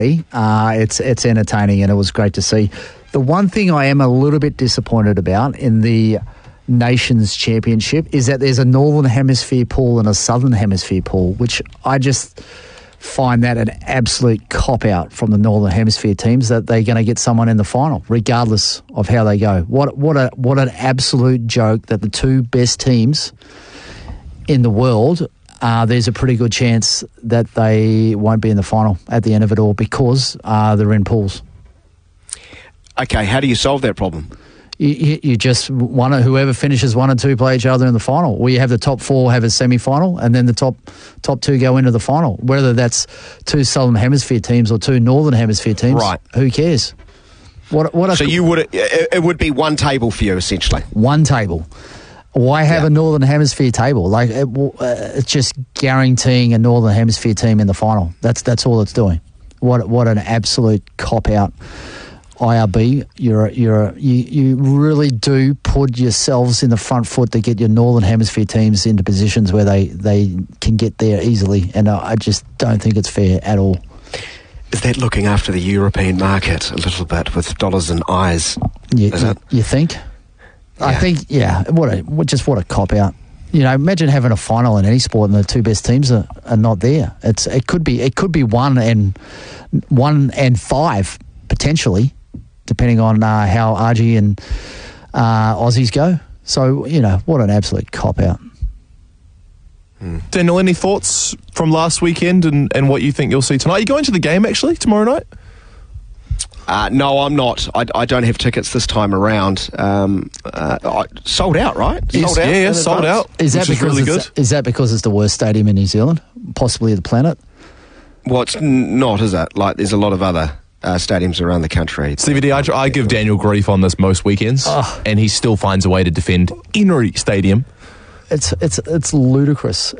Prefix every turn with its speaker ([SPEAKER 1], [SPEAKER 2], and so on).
[SPEAKER 1] It's entertaining, and it was great to see. The one thing I am a little bit disappointed about in the Nations Championship is that there's a Northern Hemisphere pool and a Southern Hemisphere pool, which I just find that an absolute cop-out from the Northern Hemisphere teams, that they're going to get someone in the final, regardless of how they go. What an absolute joke that the two best teams in the world, there's a pretty good chance that they won't be in the final at the end of it all because they're in pools.
[SPEAKER 2] Okay, how do you solve that problem?
[SPEAKER 1] You just whoever finishes 1 and 2 play each other in the final. Or you have the top 4 have a semi-final, and then the top 2 go into the final. Whether that's 2 Southern Hemisphere teams or 2 Northern Hemisphere teams,
[SPEAKER 2] right? Who
[SPEAKER 1] cares?
[SPEAKER 2] It would be one table for you, essentially.
[SPEAKER 1] One table. Why have a Northern Hemisphere table? Like it's just guaranteeing a Northern Hemisphere team in the final. That's all it's doing. What an absolute cop out. IRB, you really do put yourselves in the front foot to get your Northern Hemisphere teams into positions where they can get there easily, and I just don't think it's fair at all.
[SPEAKER 2] Is that looking after the European market a little bit with dollars and eyes?
[SPEAKER 1] You think? Yeah. I think, what a cop out. You know, imagine having a final in any sport and the 2 best teams are not there. It could be 1 and 5 potentially, depending on how RG and Aussies go. So, what an absolute cop-out.
[SPEAKER 3] Daniel, any thoughts from last weekend and what you think you'll see tonight? Are you going to the game, actually, tomorrow night?
[SPEAKER 2] No, I'm not. I don't have tickets this time around. Sold out, right?
[SPEAKER 3] Yes, sold out.
[SPEAKER 1] Is that because it's the worst stadium in New Zealand? Possibly the planet?
[SPEAKER 2] Well, it's not, is it? Like, there's a lot of other stadiums around the country.
[SPEAKER 3] CVD, I give Daniel grief on this most weekends, and he still finds a way to defend Inri Stadium.
[SPEAKER 1] It's ludicrous.